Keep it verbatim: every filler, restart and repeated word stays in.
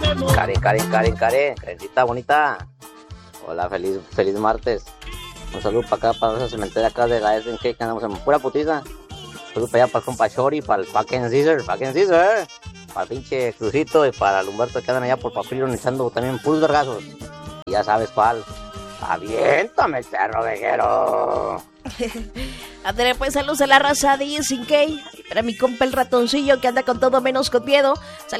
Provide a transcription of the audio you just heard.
Karen, Karen, Karen, Karen, Karencita bonita. Hola, feliz, feliz martes. Un saludo para acá, para esa cementeria acá de la S N K, que andamos en pura putiza. Un saludo para allá, para el compa Shori, para el fucking Caesar, fucking Caesar. Para el pinche Crucito y para el Humberto que andan allá por Papilón echando también puros vergazos. Y ya sabes cuál. ¡Aviéntame, perro vejero! André, pues saludos a la raza de S N K. Para mi compa el ratoncillo que anda con todo menos con miedo.